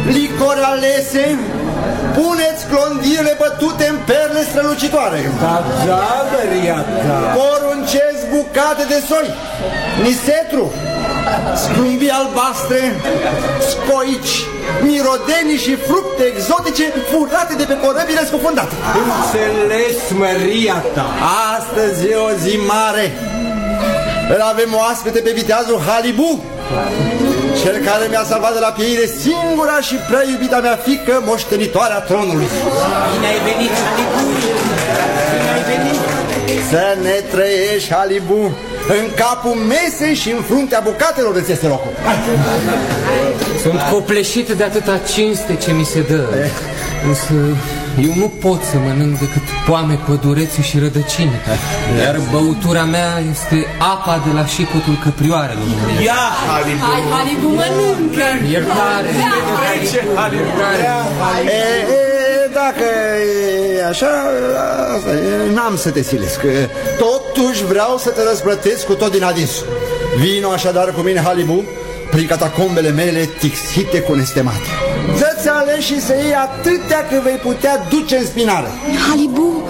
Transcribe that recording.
licori alese, puneți clondirile bătute în perle strălucitoare. Da, Riata. Poruncesc bucate de soi, nisetru, scrumbii albastre, scoici, mirodenii și fructe exotice furate de pe corăbile scufundate. Înțeles, Riata. Astăzi e o zi mare. Îl avem oaspete pe viteazul Halibu, cel care mi-a salvat de la pieire singura și prea iubita mea fiică, moștenitoarea tronului. Bine ai venit, Halibu! Bine ai venit! Să ne trăiești, Halibu, în capul mesei și în fruntea bucatelor îți este locul. Sunt copleșit de atâta cinste ce mi se dă. Însă eu nu pot să mănânc decât poame, pădurețe și rădăcini. Iar băutura mea este apa de la șipotul căprioarelor. Ia, Halibu! Hai, Halibu, mănâncă! Iertare! Dacă e așa, n-am să te silesc. Totuși vreau să te răsplătesc cu tot din adinsul. Vino așadar cu mine, Halibu, prin catacombele mele tixite cu nestemate. Să-ți alegi și să iei atâtea cât vei putea duce în spinare. Halibu,